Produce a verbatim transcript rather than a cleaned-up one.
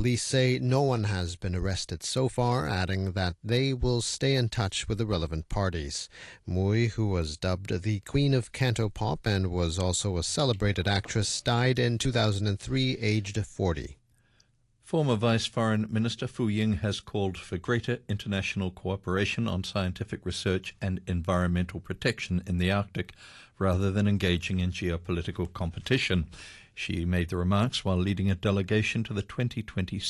Police say no one has been arrested so far, adding that they will stay in touch with the relevant parties. Mui, who was dubbed the Queen of Cantopop and was also a celebrated actress, died in two thousand three, aged forty. Former Vice Foreign Minister Fu Ying has called for greater international cooperation on scientific research and environmental protection in the Arctic, rather than engaging in geopolitical competition. She made the remarks while leading a delegation to the twenty twenty